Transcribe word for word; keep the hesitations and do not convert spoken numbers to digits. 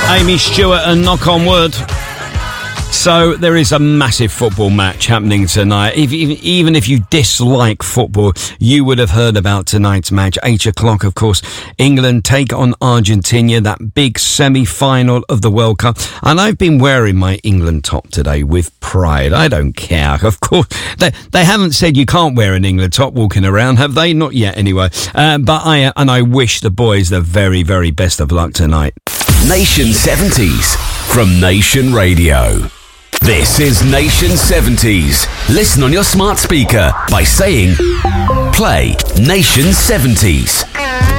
Amy Stewart and Knock on Wood. So there is a massive football match happening tonight. If, even, even if you dislike football, you would have heard about tonight's match. Eight o'clock, of course. England take on Argentina, that big semi-final of the World Cup. And I've been wearing my England top today with pride. I don't care. Of course, they, they haven't said you can't wear an England top walking around, have they? Not yet, anyway. Uh, but I and I wish the boys the very, very best of luck tonight. Nation seventies from Nation Radio. This is Nation seventies. Listen on your smart speaker by saying, play Nation seventies.